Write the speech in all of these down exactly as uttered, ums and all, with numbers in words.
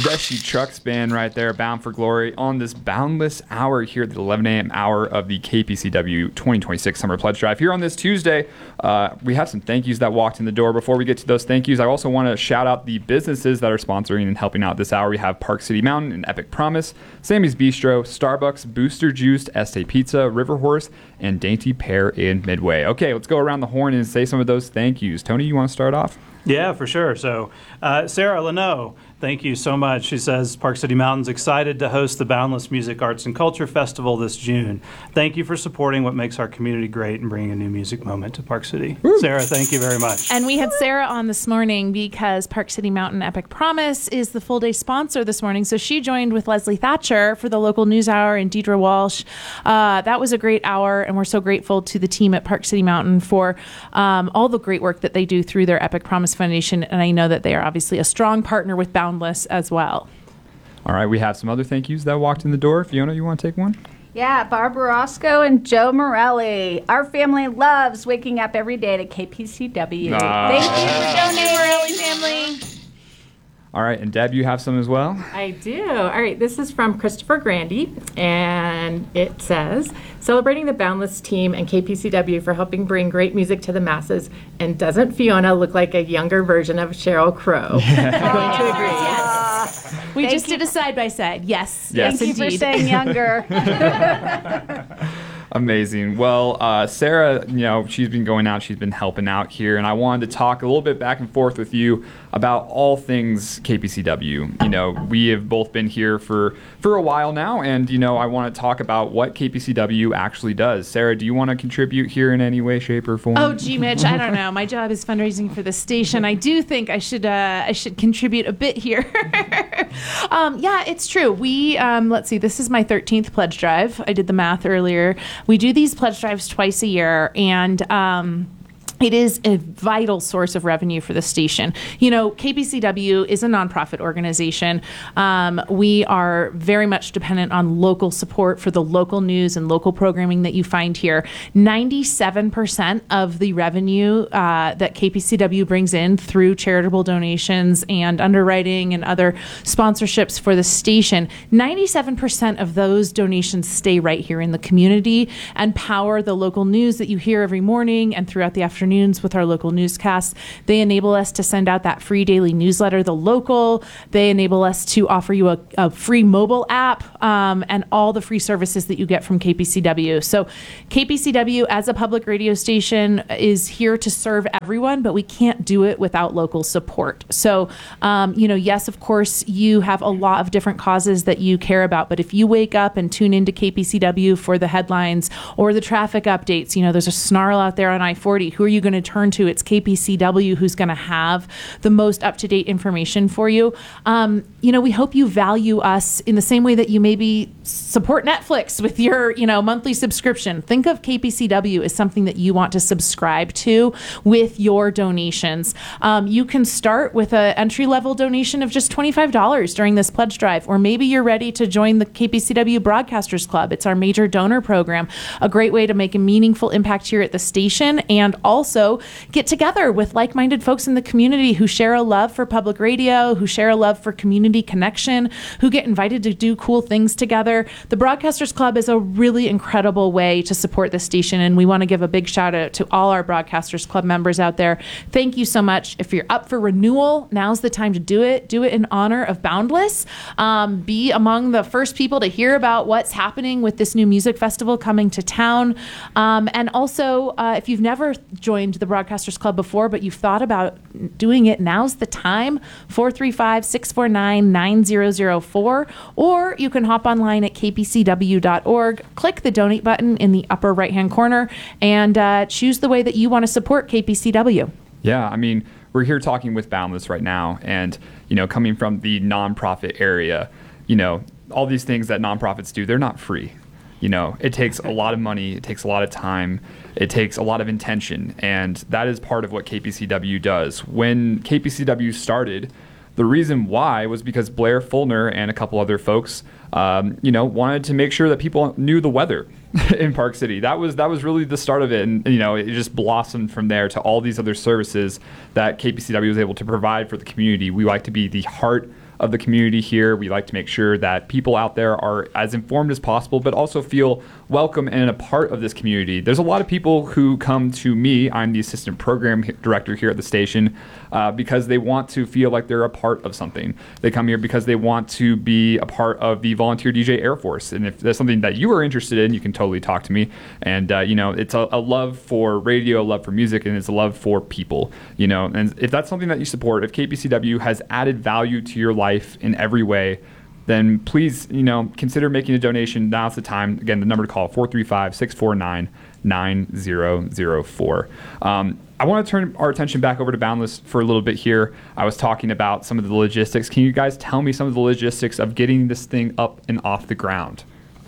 Tedeschi Trucks Band right there, Bound for Glory, on this Boundless Hour here at the eleven a.m. hour of the K P C W twenty twenty-six Summer Pledge Drive. Here on this Tuesday, uh, we have some thank yous that walked in the door. Before we get to those thank yous, I also want to shout out the businesses that are sponsoring and helping out this hour. We have Park City Mountain and Epic Promise, Sammy's Bistro, Starbucks, Booster Juiced, Estee Pizza, River Horse, and Dainty Pear in Midway. Okay, let's go around the horn and say some of those thank yous. Tony, you want to start off? Yeah, for sure. So, uh, Sarah Leno, thank you so much. She says, Park City Mountain's excited to host the Boundless Music, Arts, and Culture Festival this June. Thank you for supporting what makes our community great and bringing a new music moment to Park City. Woo. Sarah, thank you very much. And we had Sarah on this morning because Park City Mountain Epic Promise is the full-day sponsor this morning. So she joined with Leslie Thatcher for the local news hour and Deidre Walsh. Uh, that was a great hour, and we're so grateful to the team at Park City Mountain for um, all the great work that they do through their Epic Promise Foundation, and I know that they are obviously a strong partner with Boundless as well. All right, we have some other thank yous that walked in the door. Fiona, you want to take one? Yeah, Barbara Roscoe and Joe Morelli. Our family loves waking up every day to K P C W. Ah. Thank you for donating, Morelli family. All right, and Deb, you have some as well? I do. All right, this is from Christopher Grandy, and it says, celebrating the Boundless team and K P C W for helping bring great music to the masses, and doesn't Fiona look like a younger version of Sheryl Crow? Yeah. I'm going to agree. Yes. We Thank just you. did a side-by-side. Yes. Yes. Thank you indeed. for saying younger. Amazing. Well, uh, Sarah, you know, she's been going out, she's been helping out here, and I wanted to talk a little bit back and forth with you about all things K P C W. You know, we have both been here for, for a while now, and, you know, I want to talk about what K P C W actually does. Sarah, do you want to contribute here in any way, shape, or form? Oh, gee, Mitch, I don't know. My job is fundraising for the station. I do think I should uh, I should contribute a bit here. um, yeah, it's true. We, um, let's see, this is my thirteenth pledge drive. I did the math earlier. We do these pledge drives twice a year, and um, it is a vital source of revenue for the station. You know, K P C W is a nonprofit organization. Um, we are very much dependent on local support for the local news and local programming that you find here. ninety-seven percent of the revenue uh, that K P C W brings in through charitable donations and underwriting and other sponsorships for the station, ninety-seven percent of those donations stay right here in the community and power the local news that you hear every morning and throughout the afternoon with our local newscasts. They enable us to send out that free daily newsletter, The Local. They enable us to offer you a, a free mobile app um, and all the free services that you get from K P C W. So K P C W as a public radio station is here to serve everyone, but we can't do it without local support. So, um, you know, yes, of course, you have a lot of different causes that you care about, but if you wake up and tune into K P C W for the headlines or the traffic updates, you know, there's a snarl out there on I forty. Who are you going to turn to? It's K P C W who's going to have the most up-to-date information for you. Um, you know, we hope you value us in the same way that you maybe support Netflix with your, you know, monthly subscription. Think of K P C W as something that you want to subscribe to with your donations. Um, you can start with an entry-level donation of just twenty-five dollars during this pledge drive, or maybe you're ready to join the K P C W Broadcasters Club. It's our major donor program, a great way to make a meaningful impact here at the station and also get together with like-minded folks in the community who share a love for public radio, who share a love for community connection, who get invited to do cool things together. The Broadcasters Club is a really incredible way to support the station, and we want to give a big shout out to all our Broadcasters Club members out there. Thank you so much. If you're up for renewal, now's the time to do it. Do it in honor of Boundless. Um, be among the first people to hear about what's happening with this new music festival coming to town. Um, and also, uh, if you've never joined the Broadcasters Club before, but you've thought about doing it, now's the time. four three five, six four nine, nine zero zero four. Or you can hop online at k p c w dot org, click the donate button in the upper right-hand corner, and uh, choose the way that you want to support K P C W. Yeah, I mean, we're here talking with Boundless right now, and, you know, coming from the nonprofit area, you know, all these things that nonprofits do, they're not free. You know, it takes a lot of money, it takes a lot of time, it takes a lot of intention, and that is part of what K P C W does. When K P C W started, the reason why was because Blair Fulner and a couple other folks, um, you know, wanted to make sure that people knew the weather in Park City. That was that was really the start of it, and you know, it just blossomed from there to all these other services that K P C W was able to provide for the community. We like to be the heart of the community here. We like to make sure that people out there are as informed as possible, but also feel welcome and a part of this community. There's a lot of people who come to me, I'm the assistant program director here at the station, uh, because they want to feel like they're a part of something. They come here because they want to be a part of the Volunteer D J Air Force. And if there's something that you are interested in, you can totally talk to me. And, uh, you know, it's a, a love for radio, a love for music, and it's a love for people, you know. And if that's something that you support, if K P C W has added value to your life in every way, then please, you know, consider making a donation. Now's the time. Again, the number to call, four three five, six four nine, nine zero zero four. Um, I want to turn our attention back over to Boundless for a little bit here. I was talking about some of the logistics. Can you guys tell me some of the logistics of getting this thing up and off the ground?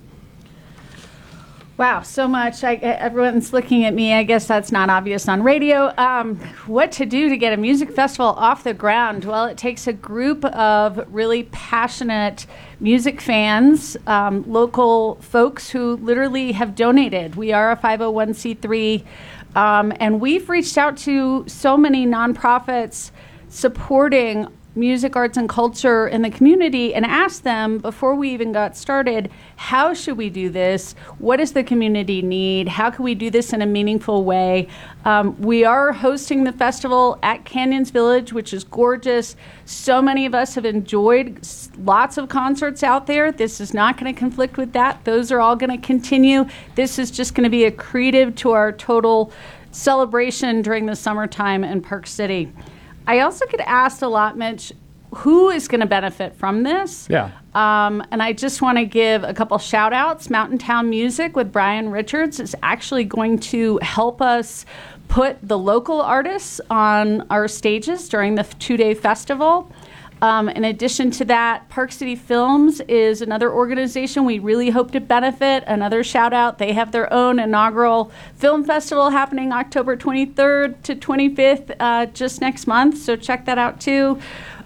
Wow, so much. I, everyone's looking at me. I guess that's not obvious on radio. Um, what to do to get a music festival off the ground? Well, it takes a group of really passionate music fans, um, local folks who literally have donated. We are a five oh one c three, um, and we've reached out to so many nonprofits supporting music, arts, and culture in the community and asked them before we even got started, how should we do this? What does the community need? How can we do this in a meaningful way? Um, we are hosting the festival at Canyons Village, which is gorgeous. So many of us have enjoyed lots of concerts out there. This is not going to conflict with that. Those are all going to continue. This is just going to be accretive to our total celebration during the summertime in Park City. I also get asked a lot, Mitch, who is going to benefit from this? Yeah. Um, and I just want to give a couple shout outs. Mountain Town Music with Brian Richards is actually going to help us put the local artists on our stages during the two-day festival. Um, in addition to that, Park City Films is another organization we really hope to benefit. Another shout out, they have their own inaugural film festival happening October twenty-third to twenty-fifth, uh, just next month, so check that out too.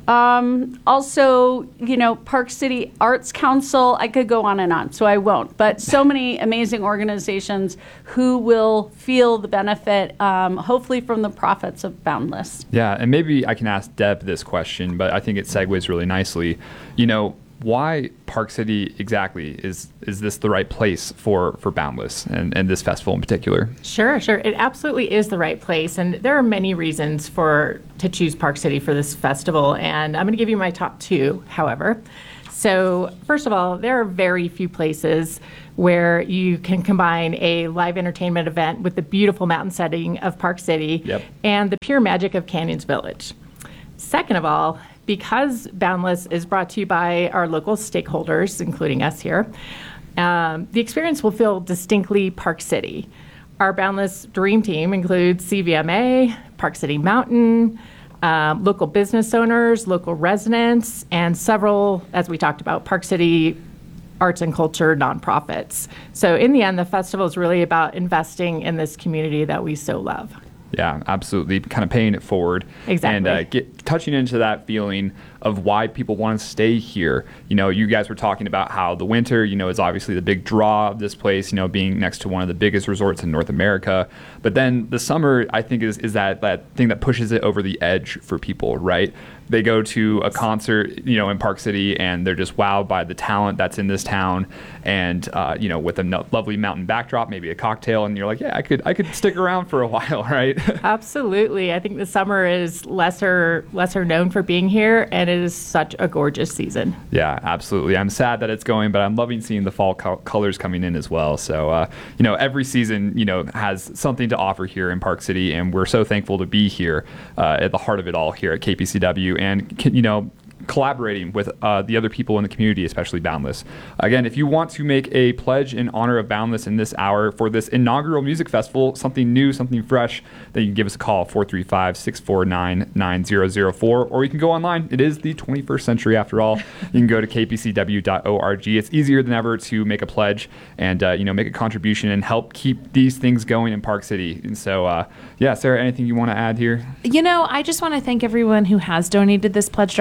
Um, also, you know, Park City Arts Council, I could go on and on, so I won't. But so many amazing organizations who will feel the benefit, um, hopefully from the profits of Boundless. Yeah, and maybe I can ask Deb this question, but I think it segues really nicely. You know, why Park City exactly? Is is this the right place for, for Boundless and, and this festival in particular? Sure, sure. It absolutely is the right place. And there are many reasons for to choose Park City for this festival. And I'm going to give you my top two, however. So first of all, there are very few places where you can combine a live entertainment event with the beautiful mountain setting of Park City Yep. and the pure magic of Canyons Village. Second of all, because Boundless is brought to you by our local stakeholders, including us here, um, the experience will feel distinctly Park City. Our Boundless Dream Team includes C V M A, Park City Mountain, um, local business owners, local residents, and several, as we talked about, Park City arts and culture nonprofits. So in the end, the festival is really about investing in this community that we so love. Yeah, absolutely. Kind of paying it forward. Exactly. And uh, get touching into that feeling of why people want to stay here. You know, you guys were talking about how the winter, you know, is obviously the big draw of this place, you know, being next to one of the biggest resorts in North America. But then the summer, I think, is, is that, that thing that pushes it over the edge for people, right? They go to a concert, you know, in Park City, and they're just wowed by the talent that's in this town. And, uh, you know, with a no- lovely mountain backdrop, maybe a cocktail, and you're like, yeah, I could I could stick around for a while, right? Absolutely. I think the summer is lesser lesser known for being here, and it is such a gorgeous season. Yeah, absolutely. I'm sad that it's going, but I'm loving seeing the fall co- colors coming in as well. So, uh, you know, every season, you know, has something to offer here in Park City, and we're so thankful to be here uh, at the heart of it all here at K P C W. And, you know, collaborating with uh, the other people in the community, especially Boundless. Again, if you want to make a pledge in honor of Boundless in this hour for this inaugural music festival, something new, something fresh, then you can give us a call, four three five, six four nine, nine zero zero four, or you can go online. It is the twenty-first century after all. You can go to k p c w dot org. It's easier than ever to make a pledge and, uh, you know, make a contribution and help keep these things going in Park City. And so, uh, yeah, Sarah, anything you want to add here? You know, I just want to thank everyone who has donated this pledge drive. We have a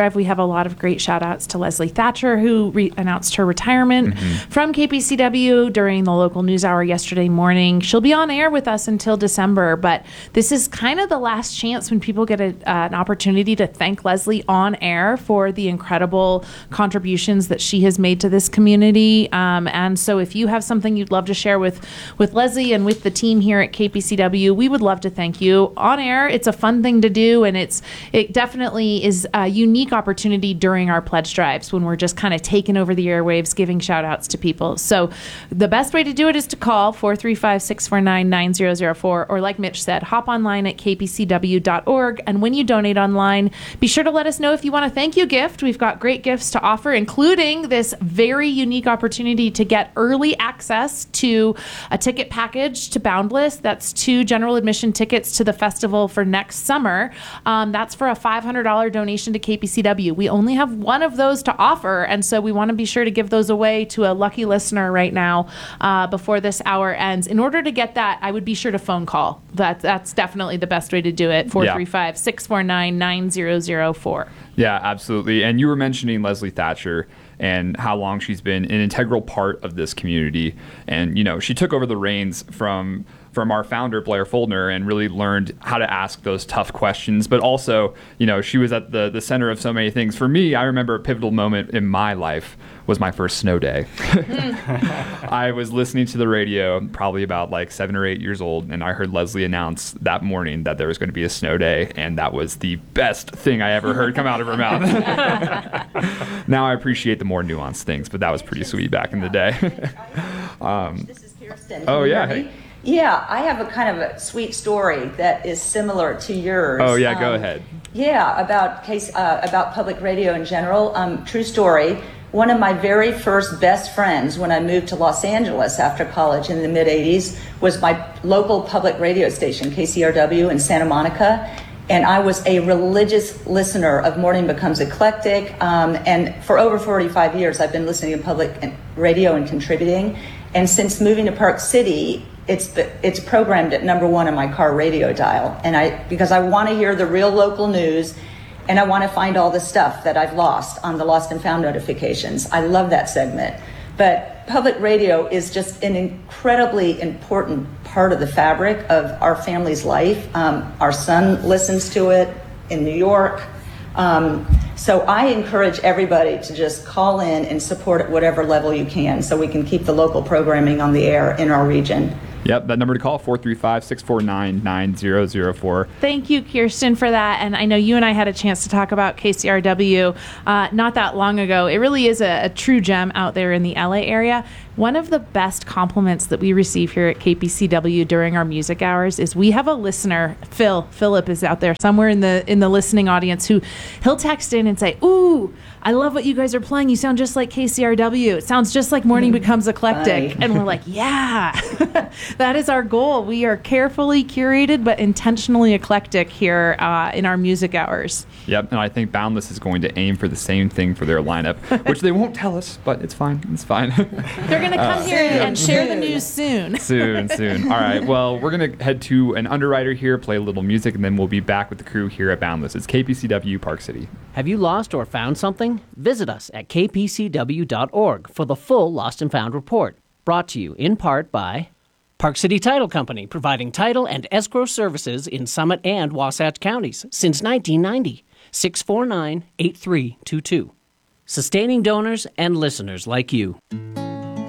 lot of great shout outs to Leslie Thatcher, who re- announced her retirement mm-hmm. from K P C W during the local news hour yesterday morning. She'll be on air with us until December, but this is kind of the last chance when people get a, uh, an opportunity to thank Leslie on air for the incredible contributions that she has made to this community. Um, and so if you have something you'd love to share with, with Leslie and with the team here at K P C W, we would love to thank you on air. It's a fun thing to do, and it's it definitely is a unique opportunity during our pledge drives when we're just kind of taking over the airwaves, giving shout outs to people. So the best way to do it is to call four three five, six four nine, nine zero zero four, or like Mitch said, hop online at k p c w dot org. And when you donate online, be sure to let us know if you want a thank you gift. We've got great gifts to offer, including this very unique opportunity to get early access to a ticket package to Boundless. That's two general admission tickets to the festival for next summer. Um, that's for a five hundred dollars donation to K P C W. We only have one of those to offer, and so we want to be sure to give those away to a lucky listener right now uh, before this hour ends. In order to get that, I would be sure to phone call. That, that's definitely the best way to do it, four three five, six four nine, nine zero zero four. Yeah, absolutely. And you were mentioning Leslie Thatcher and how long she's been an integral part of this community. And, you know, she took over the reins from from our founder, Blair Foldner, and really learned how to ask those tough questions. But also, you know, she was at the, the center of so many things. For me, I remember a pivotal moment in my life was my first snow day. I was listening to the radio, probably about like seven or eight years old, and I heard Leslie announce that morning that there was going to be a snow day, and that was the best thing I ever heard come out of her mouth. Now I appreciate the more nuanced things, but that was pretty sweet back in the day. um, this is Kirsten. Oh, yeah. Hey. Yeah, I have a kind of a sweet story that is similar to yours. Oh, yeah, um, go ahead. Yeah, about case uh, about public radio in general. Um, true story. One of my very first best friends when I moved to Los Angeles after college in the mid eighties was my local public radio station, K C R W in Santa Monica. And I was a religious listener of Morning Becomes Eclectic. Um, and for over forty-five years, I've been listening to public radio and contributing. And since moving to Park City, it's the, it's programmed at number one on my car radio dial. And I because I want to hear the real local news, and I want to find all the stuff that I've lost on the Lost and Found notifications. I love that segment. But public radio is just an incredibly important part of the fabric of our family's life. Um, our son listens to it in New York. Um, so I encourage everybody to just call in and support at whatever level you can so we can keep the local programming on the air in our region. Yep, that number to call, four three five, six four nine, nine zero zero four. Thank you, Kirsten, for that. And I know you and I had a chance to talk about K C R W uh, not that long ago. It really is a, a true gem out there in the L A area. One of the best compliments that we receive here at K P C W during our music hours is we have a listener, Phil, Philip is out there somewhere in the in the listening audience, who he'll text in and say, ooh, I love what you guys are playing. You sound just like K C R W. It sounds just like Morning Becomes Eclectic. Bye. And we're like, yeah, that is our goal. We are carefully curated but intentionally eclectic here uh, in our music hours. Yep, and I think Boundless is going to aim for the same thing for their lineup, which they won't tell us, but it's fine. It's fine. They're going to come uh, here and, and share the news soon. Soon, soon. All right, well, we're going to head to an underwriter here, play a little music, and then we'll be back with the crew here at Boundless. It's K P C W Park City. Have you lost or found something? Visit us at k p c w dot org for the full Lost and Found report. Brought to you in part by Park City Title Company, providing title and escrow services in Summit and Wasatch counties since nineteen ninety. six four nine, eight three two two. Sustaining donors and listeners like you.